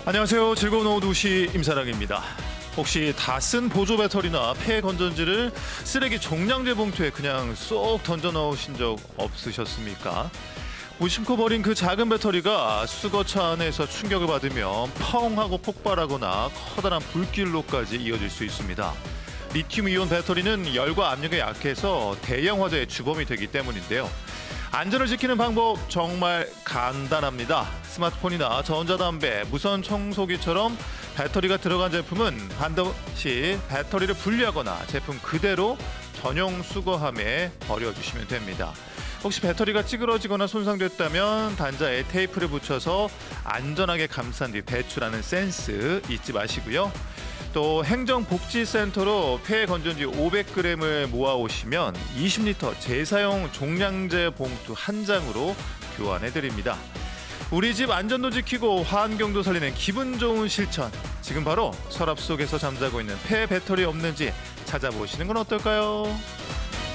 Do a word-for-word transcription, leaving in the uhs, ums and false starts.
안녕하세요. 즐거운 오후 두 시 임사랑입니다. 혹시 다 쓴 보조 배터리나 폐 건전지를 쓰레기 종량제 봉투에 그냥 쏙 던져 넣으신 적 없으셨습니까? 무심코 버린 그 작은 배터리가 수거차 안에서 충격을 받으면 펑 하고 폭발하거나 커다란 불길로까지 이어질 수 있습니다. 리튬이온 배터리는 열과 압력에 약해서 대형 화재의 주범이 되기 때문인데요. 안전을 지키는 방법 정말 간단합니다. 스마트폰이나 전자담배, 무선 청소기처럼 배터리가 들어간 제품은 반드시 배터리를 분리하거나 제품 그대로 전용 수거함에 버려주시면 됩니다. 혹시 배터리가 찌그러지거나 손상됐다면 단자에 테이프를 붙여서 안전하게 감싼 뒤 배출하는 센스 잊지 마시고요. 또 행정복지센터로 폐 건전지 오백 그램을 모아오시면 이십 리터 재사용 종량제 봉투 한 장으로 교환해드립니다. 우리 집 안전도 지키고 환경도 살리는 기분 좋은 실천. 지금 바로 서랍 속에서 잠자고 있는 폐 배터리 없는지 찾아보시는 건 어떨까요?